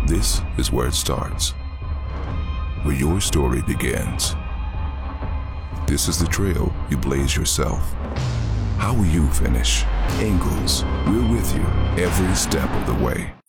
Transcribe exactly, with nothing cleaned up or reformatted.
This is where it starts, where your story begins. This is the trail you blaze yourself. How will you finish? Ingalls, we're with you every step of the way.